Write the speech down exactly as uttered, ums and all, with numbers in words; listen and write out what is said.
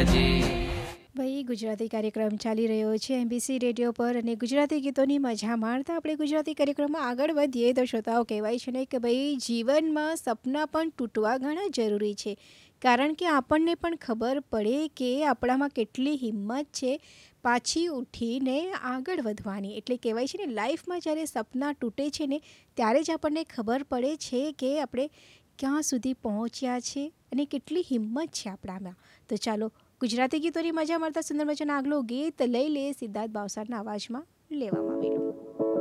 રાજી. ભાઈ ગુજરાતી કાર્યક્રમ ચાલી રહ્યો છે એમબીસી રેડિયો પર અને ગુજરાતી ગીતોની મજા માણતા આપણે ગુજરાતી કાર્યક્રમમાં આગળ વધીએ તો શ્રોતાઓ કહેવાય છે ને કે ભાઈ જીવનમાં સપના પણ તૂટવા ઘણા જરૂરી છે, કારણ કે આપણને પણ ખબર પડે કે આપણામાં કેટલી હિંમત છે પાછી ઉઠીને આગળ વધવાની. એટલે કહેવાય છે ને લાઈફમાં જ્યારે સપના તૂટે છે ને ત્યારે જ આપણને ખબર પડે છે કે આપણે ક્યાં સુધી પહોંચ્યા છે અને કેટલી હિંમત છે આપણામાં. તો ચાલો ગુજરાતી ગીતોની મજા મારતા સુંદર મજાના આગલું ગીત લઈ લે સિદ્ધાર્થ ભાવસારના અવાજમાં લેવામાં આવેલું.